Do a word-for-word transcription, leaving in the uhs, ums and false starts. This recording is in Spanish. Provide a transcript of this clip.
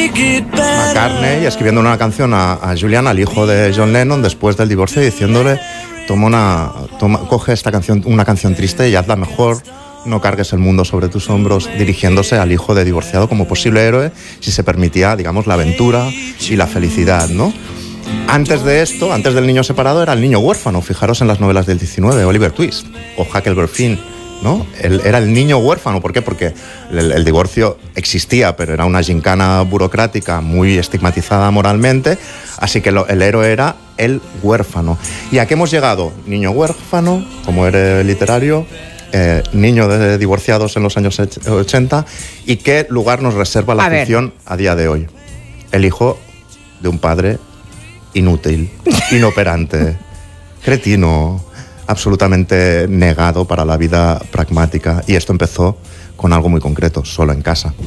McCartney escribiendo una canción a, a Julian, al hijo de John Lennon, después del divorcio, diciéndole: toma una, toma, coge esta canción, una canción triste y hazla mejor, no cargues el mundo sobre tus hombros, dirigiéndose al hijo de divorciado como posible héroe si se permitía, digamos, la aventura y la felicidad, ¿no? Antes de esto, antes del niño separado, era el niño huérfano. Fijaros en las novelas del diecinueve, Oliver Twist o Huckleberry Finn, ¿no? Él era el niño huérfano. ¿Por qué? Porque el, el divorcio existía, pero era una gincana burocrática muy estigmatizada moralmente, así que lo, el héroe era el huérfano. ¿Y a qué hemos llegado? Niño huérfano, como héroe literario, eh, niño de divorciados en los años ochenta, ¿y qué lugar nos reserva la A ver. ficción a día de hoy? El hijo de un padre inútil, inoperante, cretino, absolutamente negado para la vida pragmática. Y esto empezó con algo muy concreto, Solo en casa.